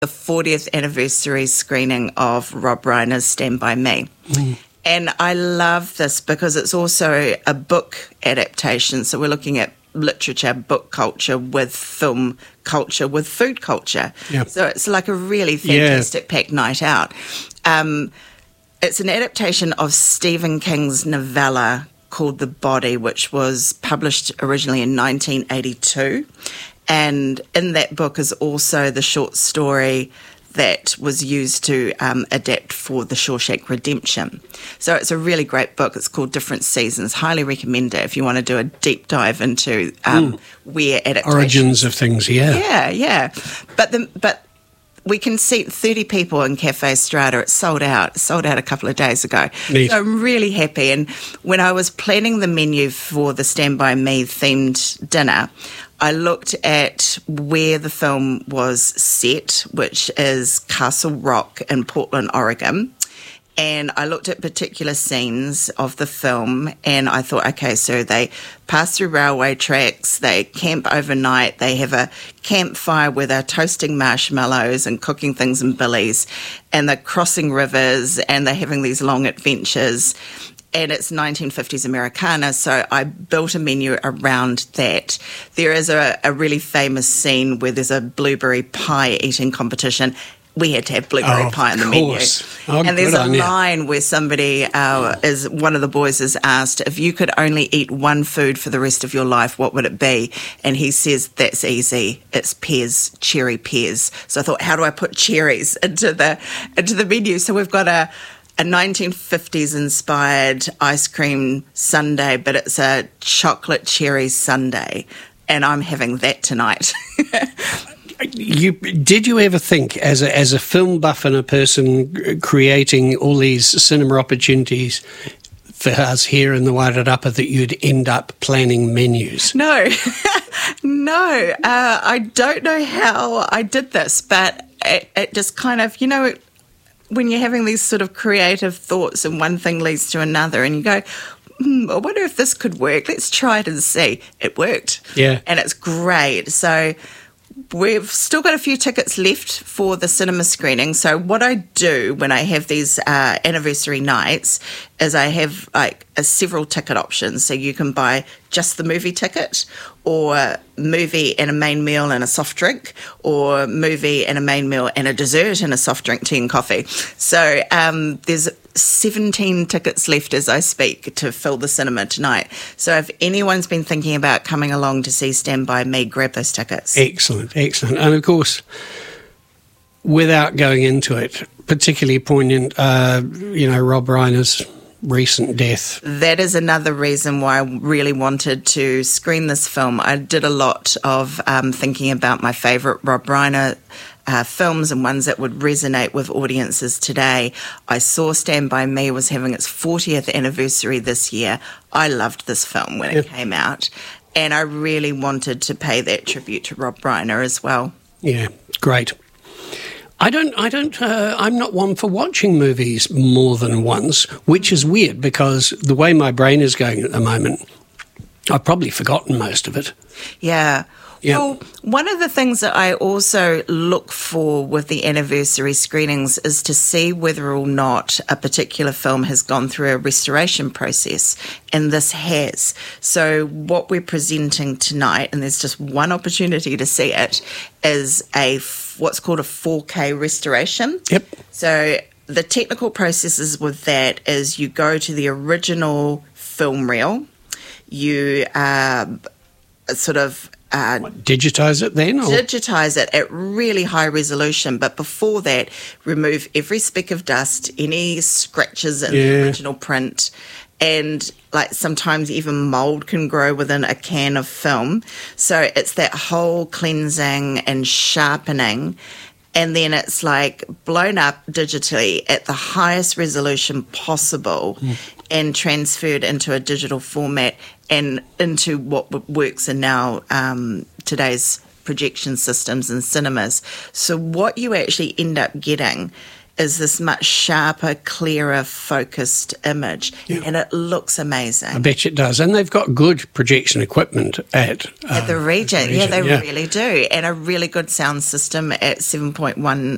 the 40th anniversary screening of Rob Reiner's Stand By Me. And I love this because it's also a book adaptation. So we're looking at literature, book culture with film culture, with food culture. Yep. So it's like a really fantastic packed night out. It's an adaptation of Stephen King's novella called The Body, which was published originally in 1982. And in that book is also the short story that was used to adapt for The Shawshank Redemption. So it's a really great book. It's called Different Seasons. Highly recommend it if you want to do a deep dive into where adaptations... Origins of things, Yeah. But we can seat 30 people in Cafe Strata. It's sold out. It sold out a couple of days ago. Neat. So I'm really happy. And when I was planning the menu for the Stand By Me themed dinner, I looked at where the film was set, which is Castle Rock in Portland, Oregon. And I looked at particular scenes of the film and I thought, okay, so they pass through railway tracks, they camp overnight, they have a campfire where they're toasting marshmallows and cooking things in billies, and they're crossing rivers and they're having these long adventures. And it's 1950s Americana, so I built a menu around that. There is a really famous scene where there's a blueberry pie eating competition. We had to have blueberry pie on the menu. And there's a line where somebody, one of the boys is asked, if you could only eat one food for the rest of your life, what would it be? And he says, that's easy. It's pears, cherry pears. So I thought, how do I put cherries into the menu? So we've got a 1950s inspired ice cream sundae, but it's a chocolate cherry sundae, and I'm having that tonight. Did you ever think, as a film buff and a person creating all these cinema opportunities for us here in the Wairarapa, that you'd end up planning menus? No, I don't know how I did this, but it just kind of, when you're having these sort of creative thoughts and one thing leads to another and you go, I wonder if this could work. Let's try it and see. It worked. Yeah. And it's great. So we've still got a few tickets left for the cinema screening. So what I do when I have these anniversary nights is I have several ticket options. So you can buy just the movie ticket, or movie and a main meal and a soft drink, or movie and a main meal and a dessert and a soft drink, tea and coffee. So there's 17 tickets left as I speak to fill the cinema tonight. So if anyone's been thinking about coming along to see Stand By Me, grab those tickets. Excellent. And of course, without going into it, particularly poignant, Rob Reiner's recent death. That is another reason why I really wanted to screen this film. I did a lot of thinking about my favourite Rob Reiner films and ones that would resonate with audiences today. I saw Stand By Me was having its 40th anniversary this year. I loved this film when it came out, and I really wanted to pay that tribute to Rob Reiner as well. Yeah, great. I'm not one for watching movies more than once, which is weird because the way my brain is going at the moment, I've probably forgotten most of it. Yeah. Well, one of the things that I also look for with the anniversary screenings is to see whether or not a particular film has gone through a restoration process, and this has. So what we're presenting tonight, and there's just one opportunity to see it, is what's called a 4K restoration. Yep. So the technical processes with that is you go to the original film reel, you digitise it then? Digitise it at really high resolution, but before that, remove every speck of dust, any scratches in the original print, and sometimes even mould can grow within a can of film. So it's that whole cleansing and sharpening, and then it's blown up digitally at the highest resolution possible and transferred into a digital format and into what works in now today's projection systems and cinemas. So what you actually end up getting is this much sharper, clearer, focused image, and it looks amazing. I bet it does. And they've got good projection equipment at the Regent. Yeah, they really do. And a really good sound system at 7.1